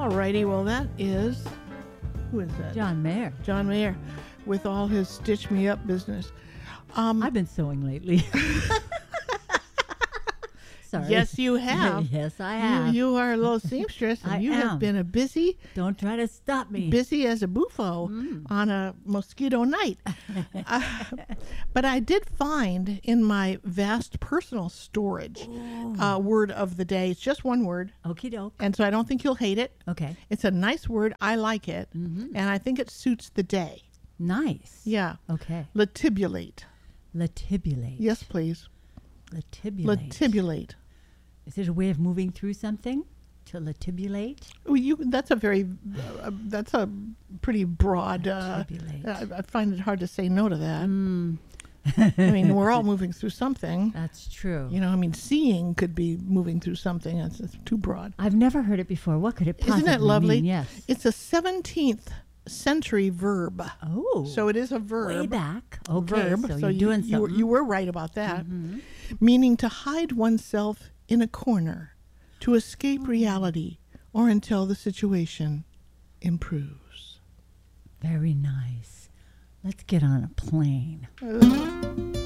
Alrighty, well that is, who is that? John Mayer. John Mayer, with all his Stitch Me Up business. I've been sewing lately. Sorry. Yes, you have. Yes, I have. You are a little seamstress, and I you have am. been a busy Don't try to stop me. busy as a bufo on a mosquito night. But I did find in my vast personal storage word of the day. It's just one word, Okie doke. and so I don't think you'll hate it. Okay. It's a nice word. I like it, and I think it suits the day. Nice. Yeah. Okay. Latibulate. Latibulate. Yes, please. Latibulate. Latibulate. Is it a way of moving through something? To latibulate? Oh, that's a very, that's a pretty broad. Latibulate. I find it hard to say no to that. I mean, we're all moving through something. That's true. You know, I mean, seeing could be moving through something. It's too broad. I've never heard it before. What could it possibly Isn't it lovely? mean? Yes. It's a 17th century verb. Oh. So it is a verb. Way back. Okay. Verb. So you're doing something. You were right about that. Meaning to hide oneself in a corner, to escape reality, or until the situation improves. Very nice. Let's get on a plane.